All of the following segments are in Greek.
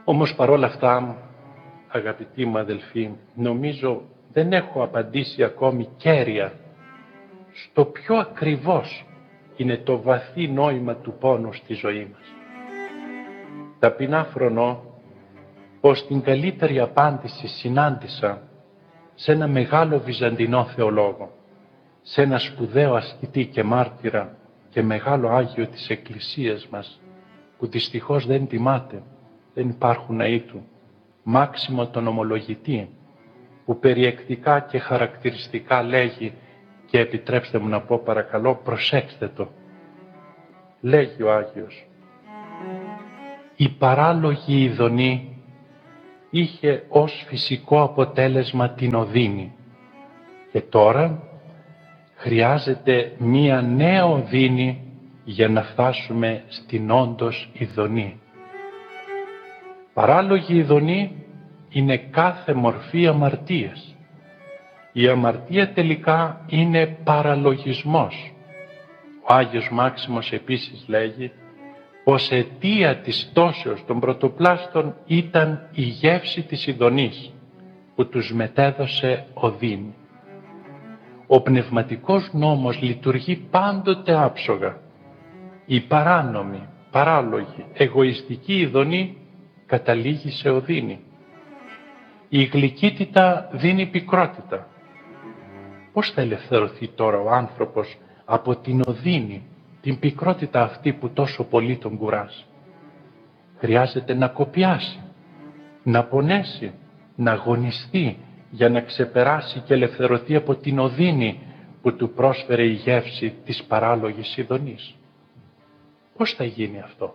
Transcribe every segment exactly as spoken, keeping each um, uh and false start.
Όμως παρόλα αυτά, αγαπητοί μου αδελφοί, νομίζω δεν έχω απαντήσει ακόμη κέρια στο ποιο ακριβώς είναι το βαθύ νόημα του πόνου στη ζωή μας. Ταπεινά φρονώ πως την καλύτερη απάντηση συνάντησα σε ένα μεγάλο βυζαντινό θεολόγο, σε ένα σπουδαίο ασκητή και μάρτυρα και μεγάλο Άγιο της Εκκλησίας μας, που δυστυχώς δεν τιμάται, δεν υπάρχουν ναοί του, Μάξιμο τον Ομολογητή, που περιεκτικά και χαρακτηριστικά λέγει, και επιτρέψτε μου να πω παρακαλώ, προσέξτε το. Λέγει ο Άγιος: η παράλογη ειδονή είχε ως φυσικό αποτέλεσμα την οδύνη και τώρα χρειάζεται μία νέα οδύνη για να φτάσουμε στην όντως ειδονή. Παράλογη ειδονή είναι κάθε μορφή αμαρτίας. Η αμαρτία τελικά είναι παραλογισμός. Ο Άγιος Μάξιμος επίσης λέγει πως αιτία της πτώσεως των πρωτοπλάστων ήταν η γεύση της ειδονής που τους μετέδωσε οδύνη. Ο πνευματικός νόμος λειτουργεί πάντοτε άψογα. Η παράνομη, παράλογη, εγωιστική ειδονή καταλήγει σε οδύνη. Η γλυκύτητα δίνει πικρότητα. Πώς θα ελευθερωθεί τώρα ο άνθρωπος από την οδύνη, την πικρότητα αυτή που τόσο πολύ τον κουράζει? Χρειάζεται να κοπιάσει, να πονέσει, να αγωνιστεί για να ξεπεράσει και ελευθερωθεί από την οδύνη που του πρόσφερε η γεύση της παράλογης ειδονής. Πώς θα γίνει αυτό?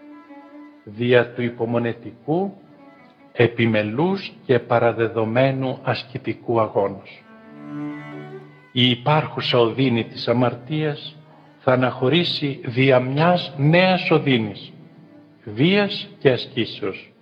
Δια του υπομονετικού, επιμελούς και παραδεδομένου ασκητικού αγώνος. Η υπάρχουσα οδύνη της αμαρτίας θα αναχωρήσει δια μιας νέας οδύνης, βίας και ασκήσεως.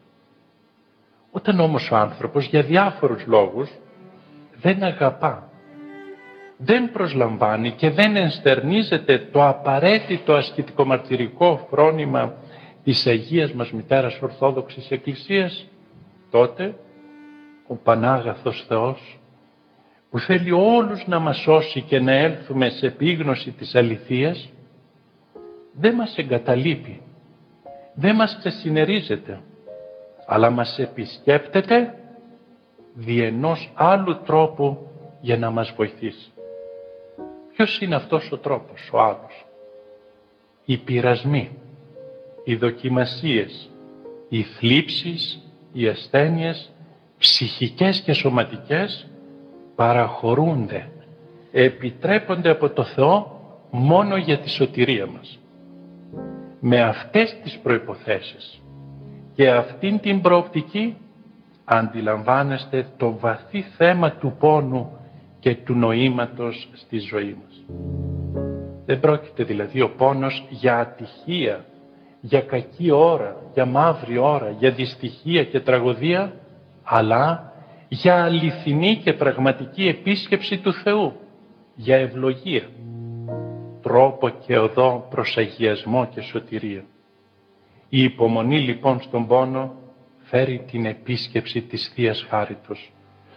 Όταν όμως ο άνθρωπος για διάφορους λόγους δεν αγαπά, δεν προσλαμβάνει και δεν ενστερνίζεται το απαραίτητο ασκητικομαρτυρικό φρόνημα της Αγίας μας Μητέρας Ορθόδοξης Εκκλησίας, τότε ο Πανάγαθος Θεός, που θέλει όλους να μας σώσει και να έλθουμε σε επίγνωση της αληθείας, δεν μας εγκαταλείπει, δεν μας ξεσυνερίζεται, αλλά μας επισκέπτεται δι' ενός άλλου τρόπου για να μας βοηθήσει. Ποιος είναι αυτός ο τρόπος, ο άλλος? Οι πειρασμοί, οι δοκιμασίες, οι θλίψεις, οι ασθένειες, ψυχικές και σωματικές, παραχωρούνται, επιτρέπονται από το Θεό μόνο για τη σωτηρία μας. Με αυτές τις προϋποθέσεις και αυτήν την προοπτική αντιλαμβάνεστε το βαθύ θέμα του πόνου και του νοήματος στη ζωή μας. Δεν πρόκειται δηλαδή ο πόνος για ατυχία, για κακή ώρα, για μαύρη ώρα, για δυστυχία και τραγωδία, αλλά για αληθινή και πραγματική επίσκεψη του Θεού, για ευλογία, τρόπο και οδό προς αγιασμό και σωτηρία. Η υπομονή λοιπόν στον πόνο φέρει την επίσκεψη της Θείας Χάριτος.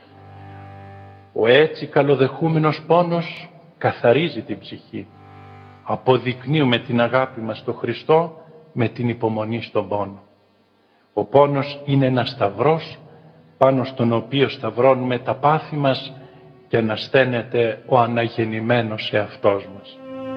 Ο έτσι καλοδεχούμενος πόνος καθαρίζει την ψυχή. Αποδεικνύουμε την αγάπη μας στον Χριστό με την υπομονή στον πόνο. Ο πόνος είναι ένας σταυρός πάνω στον οποίο σταυρώνουμε τα πάθη μας και ανασταίνεται ο αναγεννημένος εαυτός μας.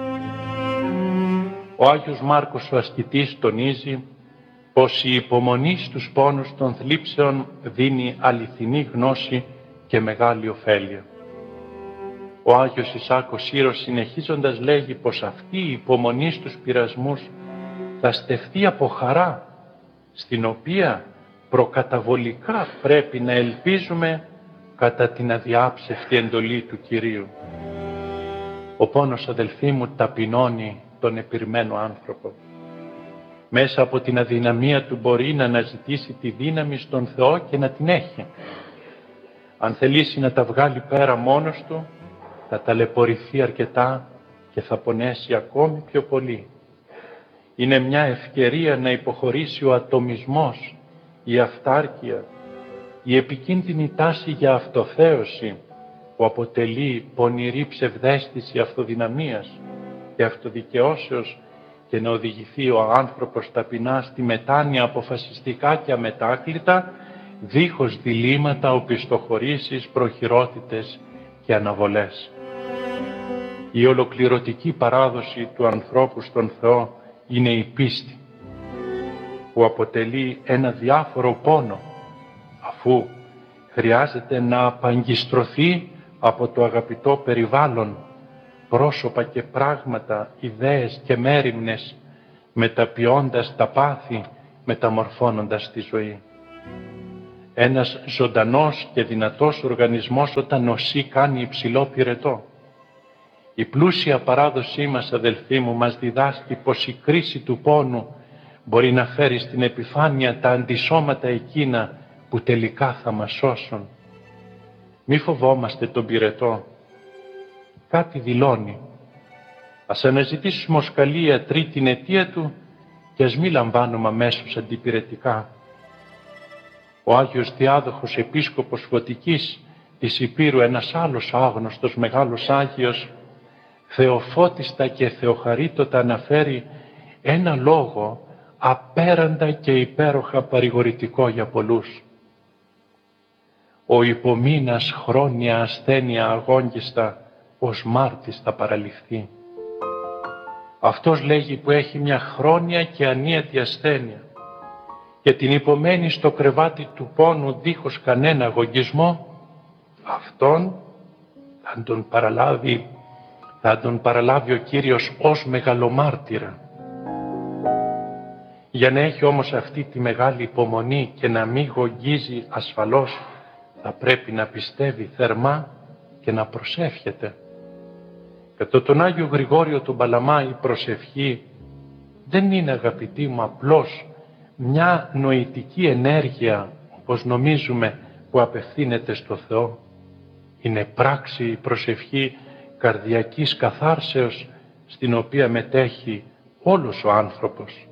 Ο Άγιος Μάρκος ο ασκητής τονίζει πως η υπομονή στους πόνους των θλίψεων δίνει αληθινή γνώση και μεγάλη ωφέλεια. Ο Άγιος Ισάκος Σύρος συνεχίζοντας λέγει πως αυτή η υπομονή στους πειρασμούς θα στεφθεί από χαρά, στην οποία προκαταβολικά πρέπει να ελπίζουμε κατά την αδιάψευτη εντολή του Κυρίου. Ο πόνος, αδελφοί μου, ταπεινώνει τον επιρμένο άνθρωπο. Μέσα από την αδυναμία του μπορεί να αναζητήσει τη δύναμη στον Θεό και να την έχει. Αν θελήσει να τα βγάλει πέρα μόνος του, θα ταλαιπωρηθεί αρκετά και θα πονέσει ακόμη πιο πολύ. Είναι μια ευκαιρία να υποχωρήσει ο ατομισμός, η αυτάρκεια, η επικίνδυνη τάση για αυτοθέωση που αποτελεί πονηρή ψευδαίσθηση αυτοδυναμίας και αυτοδικαιώσεως και να οδηγηθεί ο άνθρωπος ταπεινά στη μετάνοια αποφασιστικά και αμετάκλητα, δίχως διλήμματα, οπισθοχωρήσεις, προχειρότητες και αναβολές. Η ολοκληρωτική παράδοση του ανθρώπου στον Θεό είναι η πίστη, που αποτελεί ένα διάφορο πόνο, αφού χρειάζεται να απαγκιστρωθεί από το αγαπητό περιβάλλον, πρόσωπα και πράγματα, ιδέες και μέριμνες, μεταποιώντας τα πάθη, μεταμορφώνοντας τη ζωή. Ένας ζωντανός και δυνατός οργανισμός όταν νοσεί κάνει υψηλό πυρετό. Η πλούσια παράδοσή μας, αδελφοί μου, μας διδάσκει πως η κρίση του πόνου μπορεί να φέρει στην επιφάνεια τα αντισώματα εκείνα που τελικά θα μας σώσουν. Μη φοβόμαστε τον πυρετό. Κάτι δηλώνει. Ας αναζητήσουμε ως καλοί ιατροί την αιτία του και ας μη λαμβάνουμε αμέσως αντιπυρετικά. Ο Άγιος Διάδοχος Επίσκοπος Φωτικής της Υπήρου, ένας άλλος άγνωστος μεγάλος Άγιος, θεοφώτιστα και θεοχαρίτωτα αναφέρει ένα λόγο απέραντα και υπέροχα παρηγορητικό για πολλούς. Ο υπομείνας χρόνια ασθένεια αγόγγιστα ως μάρτης θα παραληφθεί. Αυτός λέγει που έχει μια χρόνια και ανίατη ασθένεια και την υπομένει στο κρεβάτι του πόνου δίχως κανένα αγωγισμό, αυτόν θα τον παραλάβει, θα τον παραλάβει ο Κύριος ως μεγαλομάρτυρα. Για να έχει όμως αυτή τη μεγάλη υπομονή και να μην γογγίζει ασφαλώς, θα πρέπει να πιστεύει θερμά και να προσεύχεται. Κατά τον Άγιο Γρηγόριο τον Παλαμά η προσευχή δεν είναι, αγαπητοί μου, απλώς μια νοητική ενέργεια, όπως νομίζουμε, που απευθύνεται στο Θεό. Είναι πράξη η προσευχή καρδιακής καθάρσεως, στην οποία μετέχει όλος ο άνθρωπος.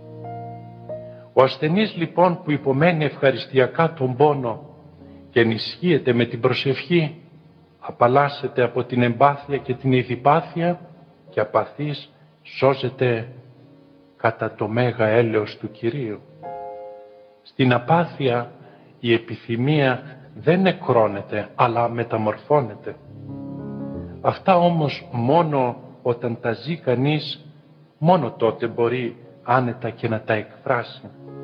Ο ασθενής λοιπόν που υπομένει ευχαριστιακά τον πόνο και ενισχύεται με την προσευχή, απαλλάσσεται από την εμπάθεια και την ειδιπάθεια και απαθής σώζεται κατά το μέγα έλεος του Κυρίου. Στην απάθεια η επιθυμία δεν νεκρώνεται, αλλά μεταμορφώνεται. Αυτά όμως μόνο όταν τα ζει κανείς, μόνο τότε μπορεί άνετα και να τα εκφράσει.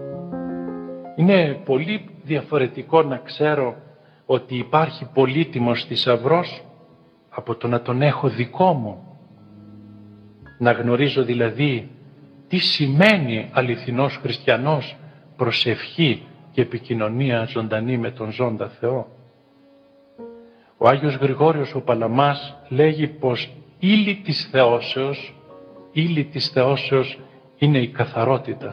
Είναι πολύ διαφορετικό να ξέρω ότι υπάρχει πολύτιμος θησαυρός από το να τον έχω δικό μου. Να γνωρίζω δηλαδή τι σημαίνει αληθινός χριστιανός, προσευχή και επικοινωνία ζωντανή με τον ζώντα Θεό. Ο Άγιος Γρηγόριος ο Παλαμάς λέγει πως ύλη της θεώσεως, ύλη της θεώσεως είναι η καθαρότητα.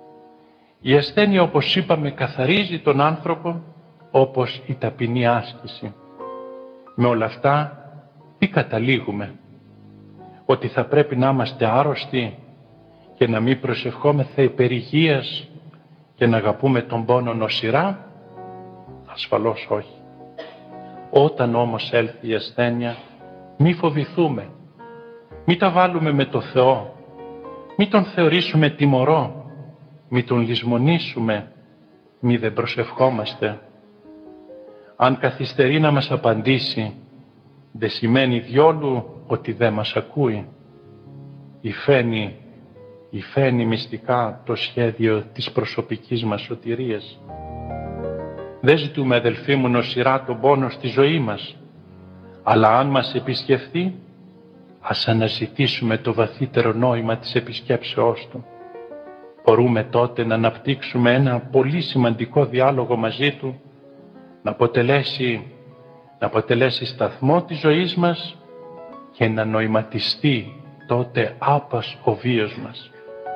Η ασθένεια, όπως είπαμε, καθαρίζει τον άνθρωπο όπως η ταπεινή άσκηση. Με όλα αυτά τι καταλήγουμε? Ότι θα πρέπει να είμαστε άρρωστοι και να μην προσευχόμεθα υπερηγείας και να αγαπούμε τον πόνο νοσηρά? Ασφαλώς όχι. Όταν όμως έλθει η ασθένεια, μη φοβηθούμε, μη τα βάλουμε με το Θεό, μη τον θεωρήσουμε τιμωρό, μη τον λησμονήσουμε, μη δεν προσευχόμαστε. Αν καθυστερεί να μας απαντήσει, δεν σημαίνει διόλου ότι δεν μας ακούει. Υφαίνει, υφαίνει μυστικά το σχέδιο της προσωπικής μας σωτηρίας. Δεν ζητούμε, αδελφοί μου, νοσηρά τον πόνο στη ζωή μας, αλλά αν μας επισκεφθεί, ας αναζητήσουμε το βαθύτερο νόημα της επισκέψεώς του. Μπορούμε τότε να αναπτύξουμε ένα πολύ σημαντικό διάλογο μαζί του, να αποτελέσει, να αποτελέσει σταθμό της ζωής μας και να νοηματιστεί τότε άπας ο βίος μας.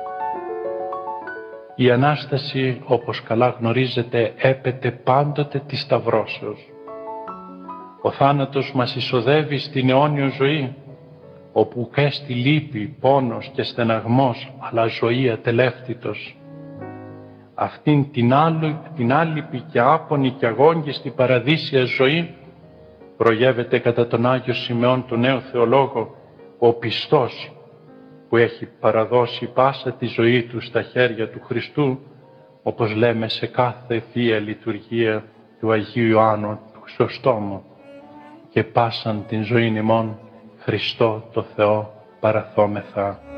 Η Ανάσταση, όπως καλά γνωρίζετε, έπεται πάντοτε της σταυρώσεως. Ο θάνατος μας εισοδεύει στην αιώνιο ζωή, όπου καίστη λύπη, πόνος και στεναγμός, αλλά ζωή ατελεύτητος. αυτήν την, άλλο, την άλυπη και άπονη και αγόγγιστη παραδείσια ζωή, προγεύεται κατά τον Άγιο Σιμεών τον νέο θεολόγο ο πιστός που έχει παραδώσει πάσα τη ζωή του στα χέρια του Χριστού, όπως λέμε σε κάθε Θεία Λειτουργία του Αγίου Ιωάννου του Χρυσοστόμου, και πάσαν την ζωήν ημών Χριστό το Θεό παραθόμεθα.